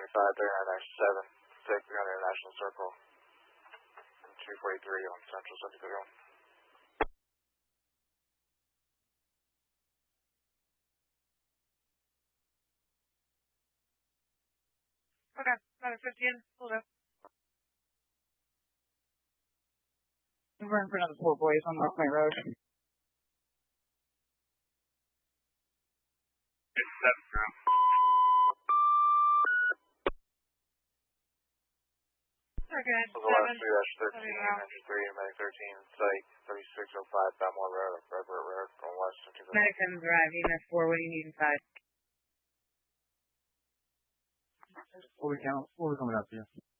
Take 300 International Circle. 243 on Central 731. Okay, 11:15, hold up. I'm running for another 4 boys on North Point Road. It's 7 through. Okay, So the last 3-13, engine 3, Medic 13, site 3605 Belmore Road, Redbird Road, going west to the Medic 7 drive, EMS 4, what do you need inside? What we coming up here?